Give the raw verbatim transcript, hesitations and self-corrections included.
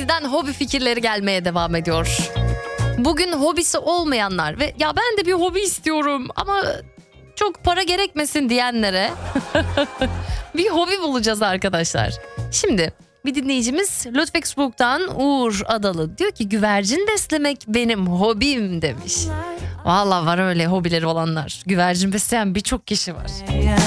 Sizden hobi fikirleri gelmeye devam ediyor. Bugün hobisi olmayanlar ve ya ben de bir hobi istiyorum ama çok para gerekmesin diyenlere bir hobi bulacağız arkadaşlar. Şimdi bir dinleyicimiz Ludwigsburg'dan Uğur Adalı diyor ki güvercin beslemek benim hobim demiş. Vallahi var öyle hobileri olanlar. Güvercin besleyen birçok kişi var.